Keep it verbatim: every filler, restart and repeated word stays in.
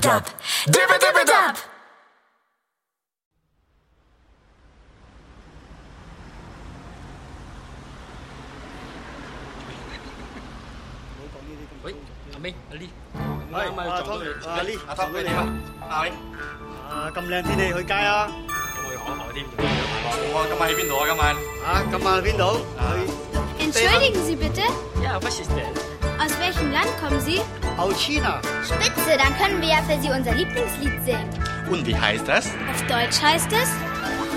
Dab. Dibbe Dibbe Dab. 喂，阿明，阿 Lee， 喂，阿 Tom， 阿 Lee， 阿 Tom， 你點啊？阿明， 啊咁靚天氣去街啊？ 我去學校添。 我今晚去邊度啊？今晚啊，今晚去邊度？去 Entschuldigen Sie bitte, Ja, was ist denn? aus welchem Land kommen Sie? Aus China. Spitze, dann können wir ja für Sie unser Lieblingslied singen. Und wie heißt das? Auf Deutsch heißt es